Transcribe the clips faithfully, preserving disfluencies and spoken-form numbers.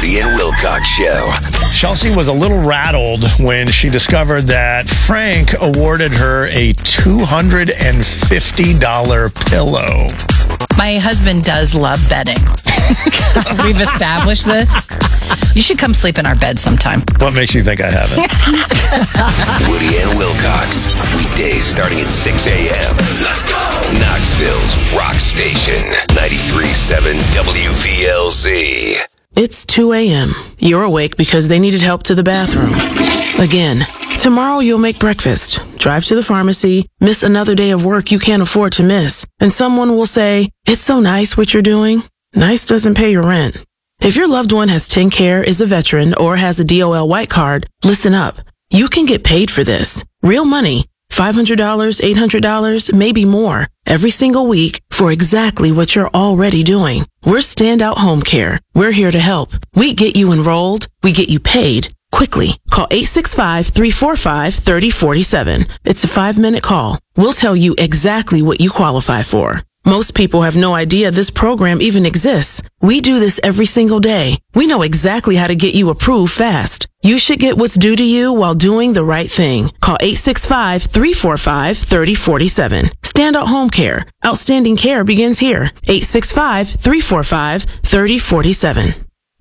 Woody and Wilcox Show. Chelsea was a little rattled when she discovered that Frank awarded her a two hundred fifty dollars pillow. My husband does love bedding. We've established this. You should come sleep in our bed sometime. What makes you think I haven't? Woody and Wilcox. Weekdays starting at six a.m. Let's go! Knoxville's Rock Station. ninety-three point seven W V L Z. It's two a.m. You're awake because they needed help to the bathroom. Again. Tomorrow you'll make breakfast, drive to the pharmacy, miss another day of work you can't afford to miss, and someone will say, "It's so nice what you're doing." Nice doesn't pay your rent. If your loved one has TennCare, is a veteran, or has a D O L white card, listen up. You can get paid for this. Real money. five hundred dollars, eight hundred dollars, maybe more, every single week for exactly what you're already doing. We're Standout Home Care. We're here to help. We get you enrolled. We get you paid. Quickly, call eight six five, three four five, three zero four seven. It's a five-minute call. We'll tell you exactly what you qualify for. Most people have no idea this program even exists. We do this every single day. We know exactly how to get you approved fast. You should get what's due to you while doing the right thing. Call eight six five, three four five, three zero four seven. Standout Home Care. Outstanding care begins here. eight six five, three four five, three zero four seven.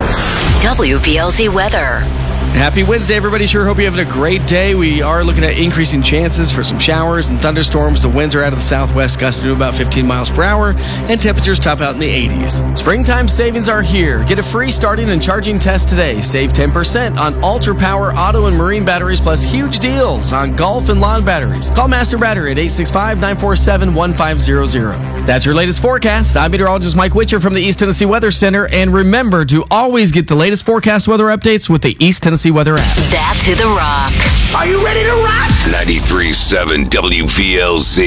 W V L Z weather. Happy Wednesday, everybody. Sure hope you're having a great day. We are looking at increasing chances for some showers and thunderstorms. The winds are out of the southwest, gusting to about fifteen miles per hour, and temperatures top out in the eighties. Springtime savings are here. Get a free starting and charging test today. Save ten percent on Ultra Power auto and marine batteries, plus huge deals on golf and lawn batteries. Call Master Battery at eight six five, nine four seven, one five zero zero. That's your latest forecast. I'm meteorologist Mike Witcher from the East Tennessee Weather Center, and remember to always get the latest forecast weather updates with the East Tennessee Weather app. That to the rock. Are you ready to rock? ninety-three point seven W V L Z.